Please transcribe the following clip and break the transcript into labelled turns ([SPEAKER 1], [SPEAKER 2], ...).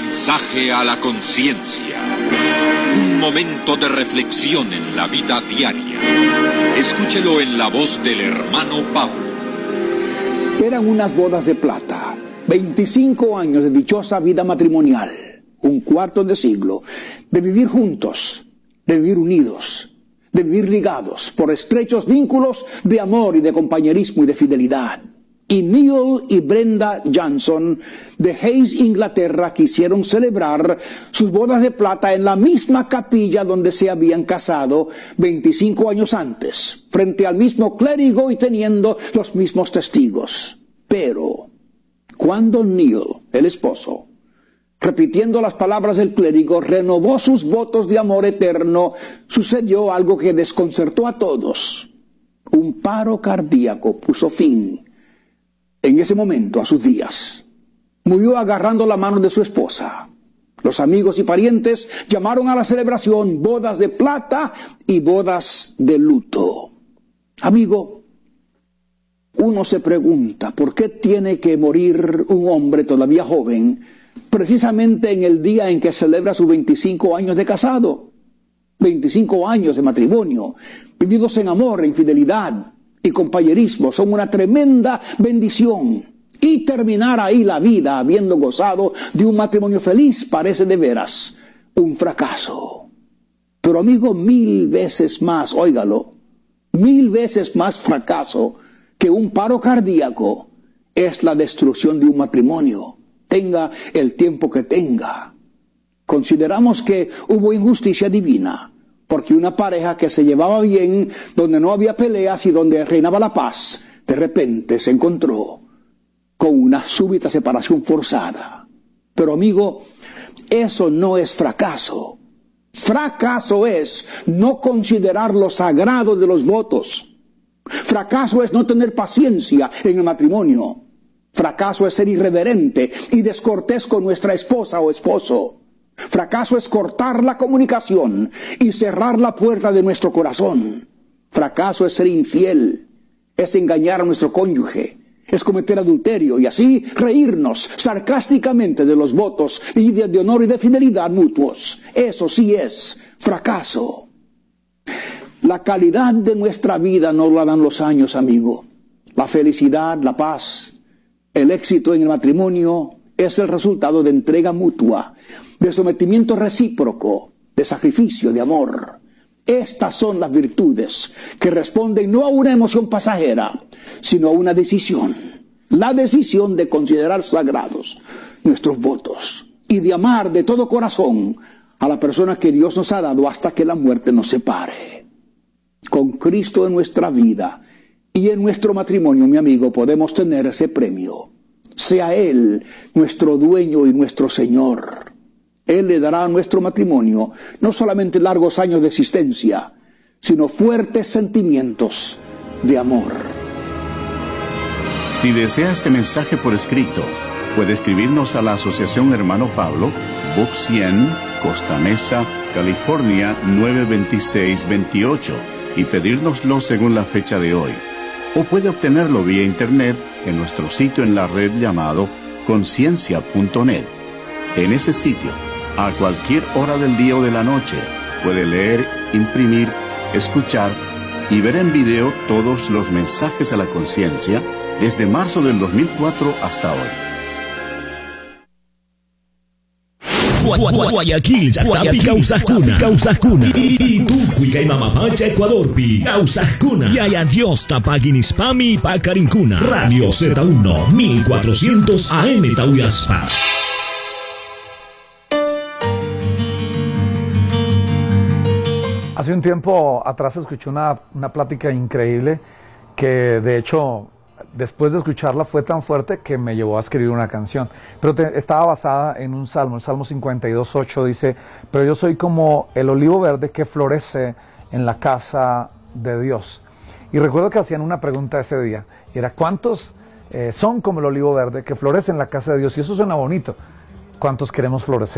[SPEAKER 1] Mensaje a la conciencia. Un momento de reflexión en la vida diaria. Escúchelo en la voz del hermano Pablo.
[SPEAKER 2] Eran unas bodas de plata, 25 años de dichosa vida matrimonial, un cuarto de siglo, de vivir juntos, de vivir unidos, de vivir ligados por estrechos vínculos de amor y de compañerismo y de fidelidad. Y Neil y Brenda Johnson de Hayes, Inglaterra, quisieron celebrar sus bodas de plata en la misma capilla donde se habían casado 25 años antes, frente al mismo clérigo y teniendo los mismos testigos. Pero cuando Neil, el esposo, repitiendo las palabras del clérigo, renovó sus votos de amor eterno, sucedió algo que desconcertó a todos. Un paro cardíaco puso fin en ese momento a sus días. Murió agarrando la mano de su esposa. Los amigos y parientes llamaron a la celebración bodas de plata y bodas de luto. Amigo, uno se pregunta, ¿por qué tiene que morir un hombre todavía joven precisamente en el día en que celebra sus 25 años de casado? 25 años de matrimonio, vividos en amor, en fidelidad y compañerismo, son una tremenda bendición. Y terminar ahí la vida habiendo gozado de un matrimonio feliz parece de veras un fracaso. Pero amigo, 1000 veces más, óigalo, 1000 veces más fracaso que un paro cardíaco es la destrucción de un matrimonio, tenga el tiempo que tenga. Consideramos que hubo injusticia divina, porque una pareja que se llevaba bien, donde no había peleas y donde reinaba la paz, de repente se encontró con una súbita separación forzada. Pero amigo, eso no es fracaso. Fracaso es no considerar lo sagrado de los votos. Fracaso es no tener paciencia en el matrimonio. Fracaso es ser irreverente y descortés con nuestra esposa o esposo. Fracaso es cortar la comunicación y cerrar la puerta de nuestro corazón. Fracaso es ser infiel, es engañar a nuestro cónyuge, es cometer adulterio y así reírnos sarcásticamente de los votos y de honor y de fidelidad mutuos. Eso sí es fracaso. La calidad de nuestra vida no la dan los años, amigo. La felicidad, la paz, el éxito en el matrimonio es el resultado de entrega mutua, de sometimiento recíproco, de sacrificio, de amor. Estas son las virtudes que responden no a una emoción pasajera, sino a una decisión. La decisión de considerar sagrados nuestros votos y de amar de todo corazón a la persona que Dios nos ha dado hasta que la muerte nos separe. Con Cristo en nuestra vida y en nuestro matrimonio, mi amigo, podemos tener ese premio. Sea Él nuestro dueño y nuestro Señor. Él le dará a nuestro matrimonio no solamente largos años de existencia, sino fuertes sentimientos de amor.
[SPEAKER 3] Si desea este mensaje por escrito, puede escribirnos a la Asociación Hermano Pablo, Box 100, Costa Mesa, California 92628 y pedírnoslo según la fecha de hoy. O puede obtenerlo vía internet en nuestro sitio en la red llamado conciencia.net. En ese sitio, a cualquier hora del día o de la noche, puede leer, imprimir, escuchar y ver en video todos los mensajes a la conciencia desde marzo del 2004 hasta hoy.
[SPEAKER 4] Guayaquil, Yactapi, Causacuna, y Tucuica y Mamapacha, Ecuador, Pi, Causacuna, y allá Dios Tapaguinispami, Pacarincuna, Radio Z1, 1400 AM Tauyaspa.
[SPEAKER 5] Hace un tiempo atrás escuché una plática increíble que de hecho después de escucharla fue tan fuerte que me llevó a escribir una canción. Pero estaba basada en un salmo, el Salmo 52:8 dice: pero yo soy como el olivo verde que florece en la casa de Dios. Y recuerdo que hacían una pregunta ese día, y era: ¿cuántos son como el olivo verde que florece en la casa de Dios? Y eso suena bonito. ¿Cuántos queremos florecer